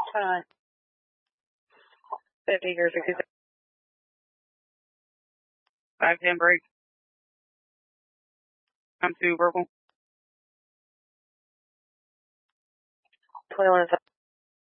Hold on. 50 or 60. 510 break. I'm to purple. 21.